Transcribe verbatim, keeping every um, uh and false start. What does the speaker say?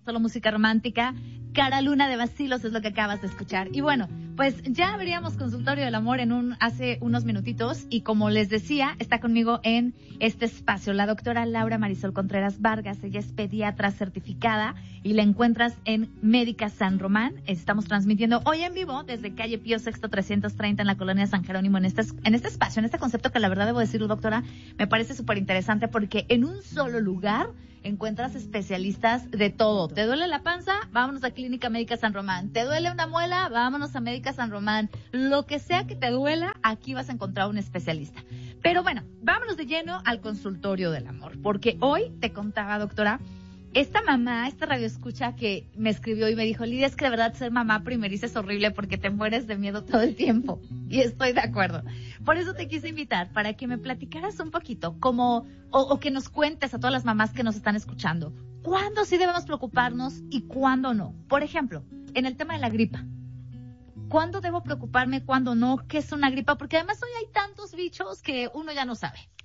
Solo música romántica. Cara Luna de Bacilos es lo que acabas de escuchar. Y bueno, pues ya abríamos Consultorio del Amor en un hace unos minutitos y como les decía, está conmigo en este espacio la doctora Laura Marisol Contreras Vargas. Ella es pediatra certificada y la encuentras en Médica San Román. Estamos transmitiendo hoy en vivo desde calle Pío Sexto trescientos treinta en la colonia San Jerónimo en este, en este espacio, en este concepto que la verdad debo decirlo, doctora, me parece súper interesante porque en un solo lugar encuentras especialistas de todo. ¿Te duele la panza? Vámonos a Clínica Médica San Román. ¿Te duele una muela? Vámonos a Médica San Román. Lo que sea que te duela, aquí vas a encontrar un especialista. Pero bueno, vámonos de lleno al Consultorio del Amor, porque hoy te contaba, doctora, esta mamá, esta radioescucha que me escribió y me dijo, Lidia, es que de verdad ser mamá primeriza es horrible porque te mueres de miedo todo el tiempo. Y estoy de acuerdo. Por eso te quise invitar, para que me platicaras un poquito, como, o, o que nos cuentes a todas las mamás que nos están escuchando, ¿cuándo sí debemos preocuparnos y cuándo no? Por ejemplo, en el tema de la gripa. ¿Cuándo debo preocuparme, cuándo no? ¿Qué es una gripa? Porque además hoy hay tantos bichos que uno ya no sabe.